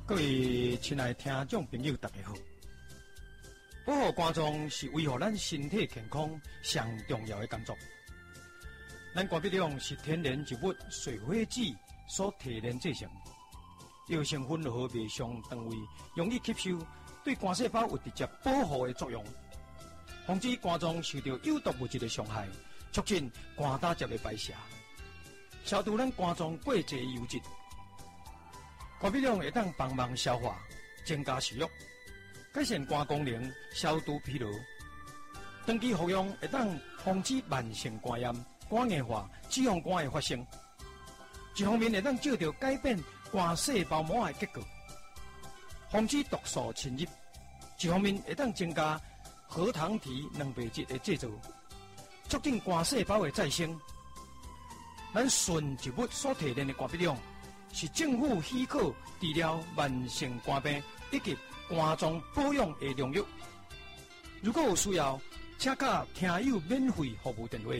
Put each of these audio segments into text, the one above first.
各位亲爱的听众朋友，大家好！保护肝脏是维护咱身体健康上重要的工作。咱肝鼻量是天然植物水火子所提炼制成，药成分和微上单位容易吸收，对肝细胞有直接保护的作用，防止肝脏受到有毒物质的伤害，促进肝胆汁的排泄，消除咱肝脏过多油脂。肝鼻量会当帮忙消化，增加食欲，改善肝功能，消除疲劳。长期服用会当防止慢性肝炎、肝硬化、脂肪肝的发生。一方面会当照着改变肝细胞膜的结构，防止毒素侵入；一方面会当增加核糖体蛋白质的制造，促进肝细胞的再生。咱纯植物所提炼的肝鼻量，是政府许可治疗慢性肝病以及肝脏保养的良药。如果有需要，请假听友免费服务电话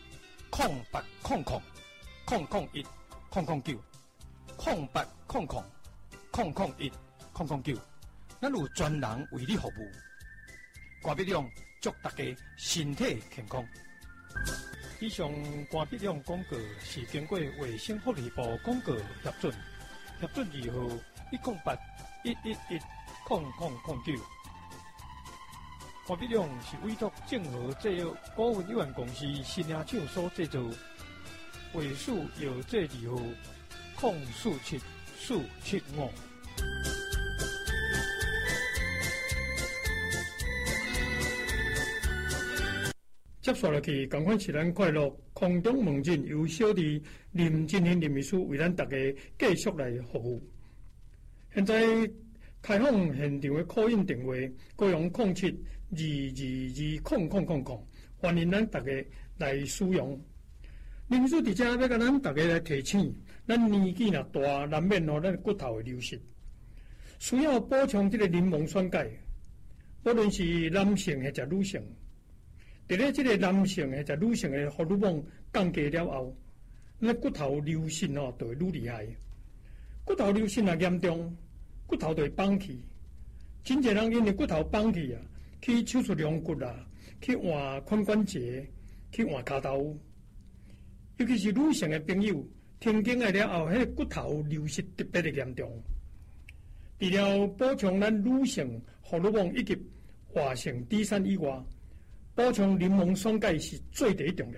：0800-009-001-009，咱有专人为你服务。肝鼻量祝大家身体健康。以上肝鼻量广告是经过卫生福利部广告核准2号108-111-0009。肝鼻量是委托正和制药股份有限公司新亚厂所制造，卫数药剂2号047475。接下来去，赶快是咱快乐空中门诊，由小弟林金hin林秘书为咱大家继续来服务。现在开放现场的call in电话，各用07-222-0000，欢迎咱大家来使用。林秘书伫遮要甲咱大家来提醒，咱年纪若大，难免咱骨头会流失，需要补充这个柠檬酸钙，无论是男性或者女性。伫咧这个男性或者女性的荷尔蒙降低了后，咱骨头流失就会愈厉害。骨头流失若严重，骨头就会崩去。真侪人因为骨头崩去啊，去手术量骨啊，去换髋关节，去换骹头。尤其是女性的朋友，停经来了后，迄个骨头流失特别的严重。除了补充咱女性荷尔蒙以及活性脂肪以外，补充柠檬酸钙是最第一重要。